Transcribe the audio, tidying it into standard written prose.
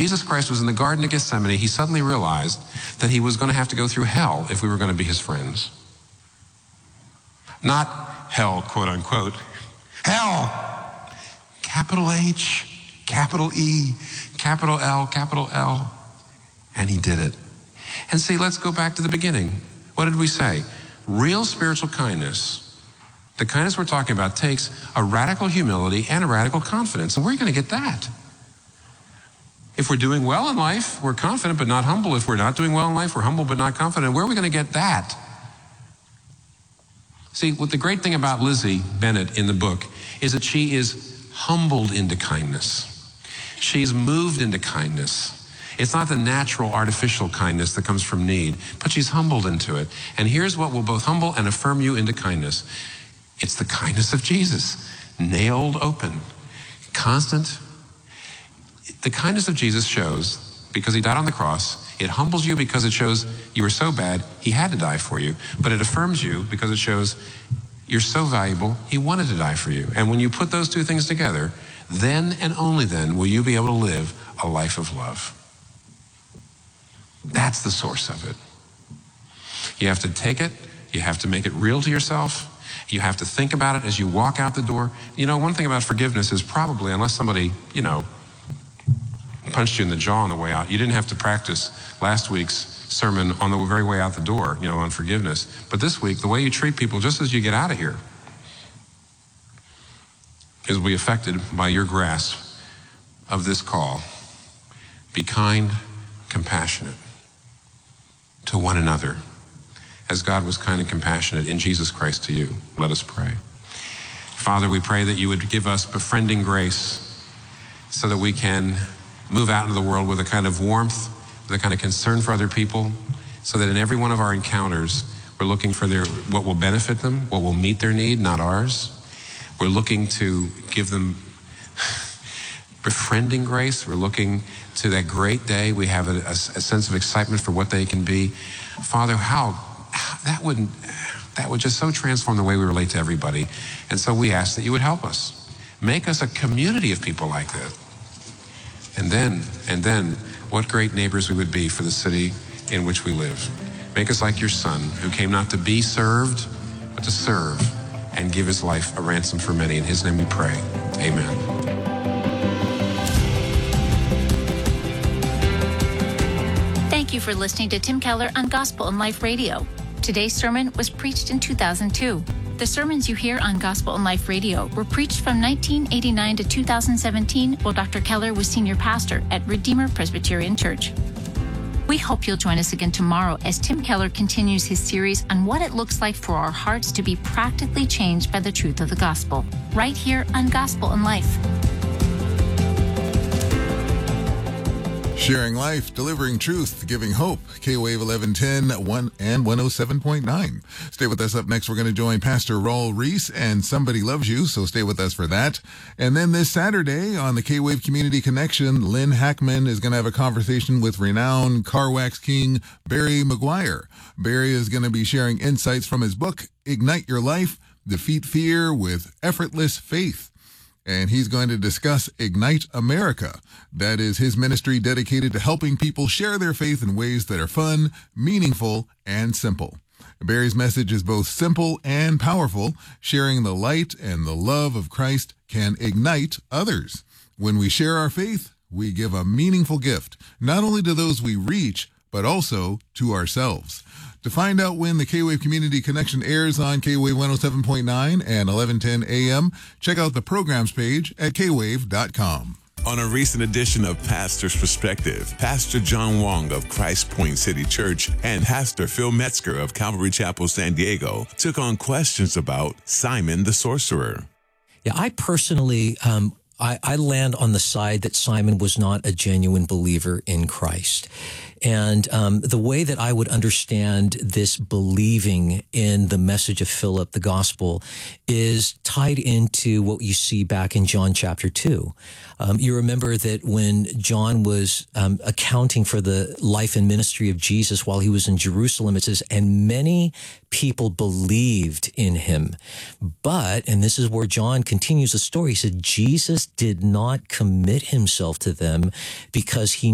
Jesus Christ was in the Garden of Gethsemane, he suddenly realized that he was going to have to go through hell if we were going to be his friends. Not hell, quote unquote. Hell! Capital H, capital E, capital L, capital L. And he did it. And see, let's go back to the beginning. What did we say? Real spiritual kindness, the kindness we're talking about, takes a radical humility and a radical confidence. And where are you going to get that? If we're doing well in life, we're confident but not humble. If we're not doing well in life, we're humble but not confident. Where are we going to get that? See, what the great thing about Lizzie Bennett in the book is that she is humbled into kindness. She's moved into kindness. It's not the natural, artificial kindness that comes from need, but she's humbled into it. And here's what will both humble and affirm you into kindness. It's the kindness of Jesus, nailed open, constant. The kindness of Jesus shows, because he died on the cross, it humbles you because it shows you were so bad, he had to die for you. But it affirms you because it shows you're so valuable, he wanted to die for you. And when you put those two things together, then and only then will you be able to live a life of love. That's the source of it. You have to take it. You have to make it real to yourself. You have to think about it as you walk out the door. You know, one thing about forgiveness is probably, unless somebody, punched you in the jaw on the way out, you didn't have to practice last week's sermon on the very way out the door, on forgiveness. But this week, the way you treat people just as you get out of here is will be affected by your grasp of this call. Be kind, compassionate to one another, as God was kind and compassionate in Jesus Christ to you. Let us pray. Father, we pray that you would give us befriending grace so that we can move out into the world with a kind of warmth, with a kind of concern for other people, so that in every one of our encounters, we're looking for what will benefit them, what will meet their need, not ours. We're looking to give them befriending grace. We're looking to that great day. We have a sense of excitement for what they can be. Father, how that would just so transform the way we relate to everybody. And so we ask that you would help us. Make us a community of people like that. And then what great neighbors we would be for the city in which we live. Make us like your Son, who came not to be served, but to serve and give his life a ransom for many. In his name we pray. Amen. Thank you for listening to Tim Keller on Gospel and Life Radio. Today's sermon was preached in 2002. The sermons you hear on Gospel and Life Radio were preached from 1989 to 2017 while Dr. Keller was senior pastor at Redeemer Presbyterian Church. We hope you'll join us again tomorrow as Tim Keller continues his series on what it looks like for our hearts to be practically changed by the truth of the gospel, right here on Gospel and Life. Sharing life, delivering truth, giving hope. K-Wave 1110 1 and 107.9. Stay with us. Up next, we're going to join Pastor Raul Reese and Somebody Loves You, so stay with us for that. And then this Saturday on the K-Wave Community Connection, Lynn Hackman is going to have a conversation with renowned car wax king Barry McGuire. Barry is going to be sharing insights from his book, Ignite Your Life, Defeat Fear with Effortless Faith. And he's going to discuss Ignite America. That is his ministry dedicated to helping people share their faith in ways that are fun, meaningful, and simple. Barry's message is both simple and powerful. Sharing the light and the love of Christ can ignite others. When we share our faith, we give a meaningful gift, not only to those we reach, but also to ourselves. To find out when the K-Wave Community Connection airs on K-Wave 107.9 and 1110 AM, check out the programs page at kwave.com. On a recent edition of Pastor's Perspective, Pastor John Wong of Christ Point City Church and Pastor Phil Metzger of Calvary Chapel, San Diego, took on questions about Simon the Sorcerer. Yeah, I personally, I land on the side that Simon was not a genuine believer in Christ. And the way that I would understand this believing in the message of Philip, the gospel, is tied into what you see back in John chapter 2. You remember that when John was accounting for the life and ministry of Jesus while he was in Jerusalem, it says, and many people believed in him. But, and this is where John continues the story, he said, Jesus did not commit himself to them because he